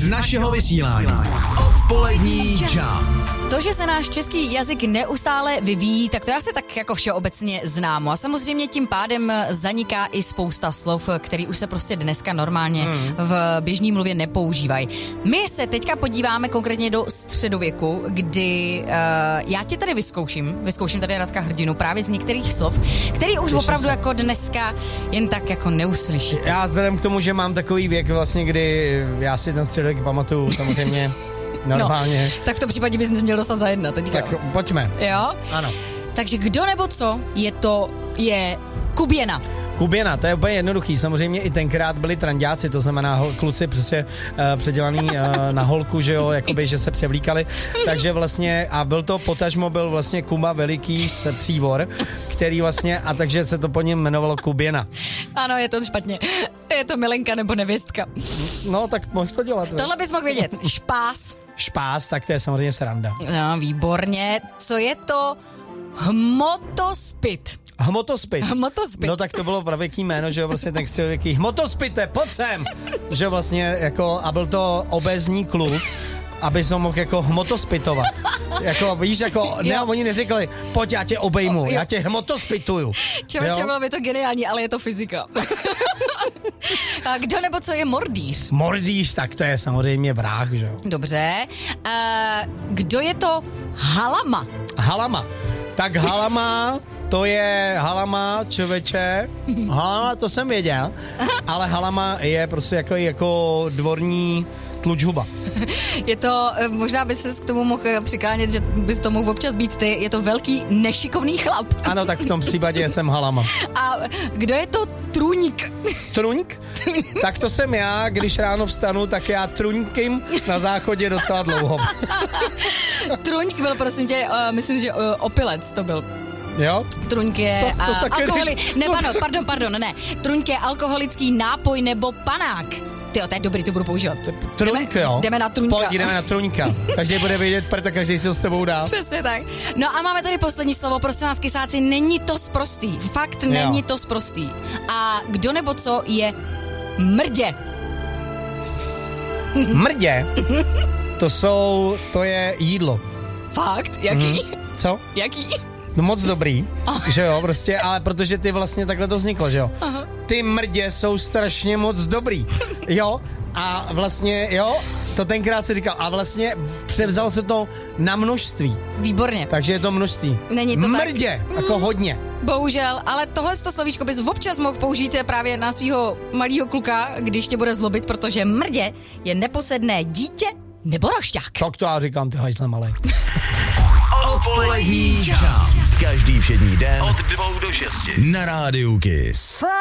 z našeho vysílání. Odpolední Jam. To, že se náš český jazyk neustále vyvíjí, tak to já si tak jako všeobecně znám. A samozřejmě tím pádem zaniká i spousta slov, který už se prostě dneska normálně v běžné mluvě nepoužívají. My se teďka podíváme konkrétně do středověku, kdy já ti tady vyzkouším tady Radka Hrdinu právě z některých slov, který už opravdu jako dneska jen tak jako neuslyšíte. Já vzhledem k tomu, že mám takový věk vlastně, kdy já si ten středověk pamatuju samozřejmě normálně. No, tak v tom případě bys měl dostat za jedna teďka. Tak pojďme. Jo? Ano. Takže kdo nebo co je kuběna. Kuběna, to je úplně jednoduchý. Samozřejmě i tenkrát byli tranďáci, to znamená kluci přesně předělaný na holku, že jo, jakoby, že se převlíkali. Takže vlastně, a byl vlastně Kuba veliký přívor, který vlastně, a takže se to po něm jmenovalo Kuběna. Ano, je to špatně. Je to milenka nebo nevěstka. No, tak mohl to dělat. Tohle bys mohl vědět. Špás, tak to je samozřejmě sranda. No, výborně. Co je to hmotospit? Hmotospit. Hmotospit. No tak to bylo pravěký jméno, že jo, vlastně ten středověký hmotospite, pojď sem! Že vlastně jako, a byl to obézní kluk, aby se mohl jako hmotospitovat. Jako, víš, jako, ne, oni neřekli, pojď, já tě obejmu, já tě hmotospituju. Člověče, bylo by to geniální, ale je to fyzika. A kdo nebo co je mordýř? Mordýř, tak to je samozřejmě vrah, že jo. Dobře. Kdo je to halama? Halama. Tak halama... To je halama, člověče. Halama, to jsem věděl. Ale halama je prostě jako dvorní tlučhuba. Je to, možná by ses k tomu mohl přiklánět, že bys to mohl občas být ty, je to velký nešikovný chlap. Ano, tak v tom případě jsem halama. A kdo je to trůník? Trůňk? Tak to jsem já, když ráno vstanu, tak já trůňkým na záchodě docela dlouho. Trůňk byl, prosím tě, myslím, že opilec to byl. Jo? Trůňk je Trůňk je alkoholický nápoj nebo panák. Tyjo, to je dobrý, to budu používat. Trůňk, jo. Jdeme na trůňka. Pojď, jdeme na trůňka. Každý bude vědět, protože každý si ho s tebou dá. Přesně tak. No a máme tady poslední slovo, prosím vás, kysáci, není to sprostý. Fakt není to sprostý. A kdo nebo co je mrdě? Mrdě? To je jídlo. Fakt? Jaký? Co? Jaký? No moc dobrý, že jo, prostě, ale protože ty vlastně takhle to vzniklo, že jo. Aha. Ty mrdě jsou strašně moc dobrý, jo, a vlastně, jo, to tenkrát si říkal, a vlastně převzalo se to na množství. Výborně. Takže je to množství. Není to mrdě, tak? jako hodně. Bohužel, ale tohle slovíčko bys občas mohl použít právě na svého malého kluka, když tě bude zlobit, protože mrdě je neposedné dítě nebo rošťák. Tak to já říkám, ty hajzle malej. Odpolední Jam. Každý všední den od 2 do 6 na rádiu Kiss.